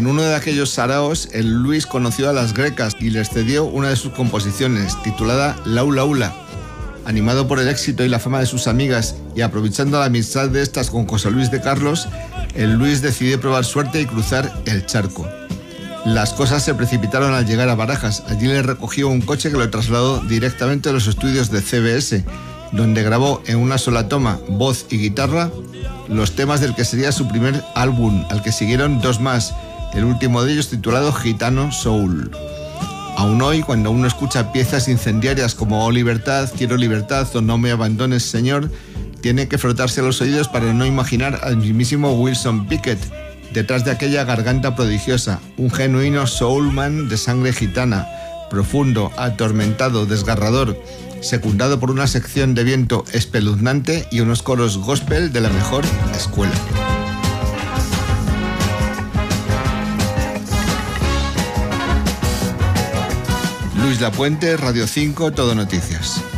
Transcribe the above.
En uno de aquellos saraos, el Luis conoció a las grecas y les cedió una de sus composiciones, titulada Laula Ula. Animado por el éxito y la fama de sus amigas y aprovechando la amistad de estas con José Luis de Carlos, el Luis decidió probar suerte y cruzar el charco. Las cosas se precipitaron al llegar a Barajas. Allí le recogió un coche que lo trasladó directamente a los estudios de CBS, donde grabó en una sola toma, voz y guitarra, los temas del que sería su primer álbum, al que siguieron dos más, el último de ellos titulado Gitano Soul. Aún hoy, cuando uno escucha piezas incendiarias como Oh Libertad, Quiero Libertad o No me abandones, Señor, tiene que frotarse los oídos para no imaginar al mismísimo Wilson Pickett detrás de aquella garganta prodigiosa, un genuino soulman de sangre gitana, profundo, atormentado, desgarrador, secundado por una sección de viento espeluznante y unos coros gospel de la mejor escuela. Luis Lapuente, Radio 5, Todo Noticias.